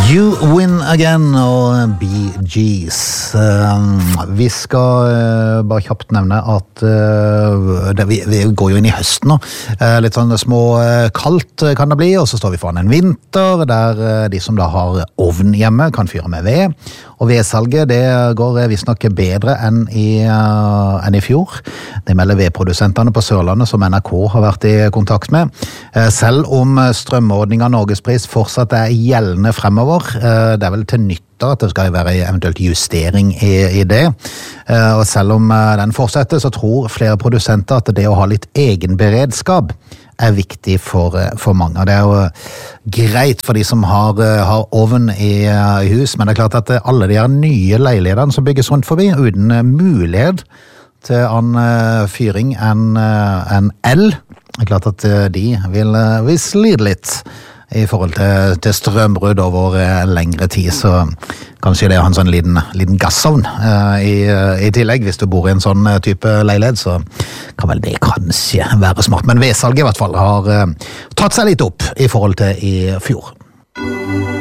You Win Again og Bee Gees. Vi skal bare kjapt nevne at vi går jo inn i høsten nå. Litt sånn små kaldt kan det bli, og så står vi foran en vinter der de som da har ovn hjemme kan fyre med ved. Og vedsalget det går visstnok bedre enn i fjor. Det melder vedprodusentene på Sørlandet som NRK har vært i kontakt med. Selv om strømordningen Norgespris fortsatt er gjeldende fremover, det er vel til nyttår at det skal være eventuelt justering i det. Og selv om den fortsetter, så tror flere produsenter at det å ha litt egenberedskap er viktig for mange. Det er jo greit for de som har ovn i hus, men det er klart at alle de her nye leilighetene som bygges rundt forbi, uten mulighet til annen fyring enn el, det er klart at de vil slite litt i forhold til strømbrudd over lengre tid, så kanskje det er en sånn liten gassovn i tillegg. Hvis du bor i en sånn type leilighet, så kan vel det kanskje være smart. Men vedsalget i hvert fall har tatt seg litt opp i forhold til i fjor.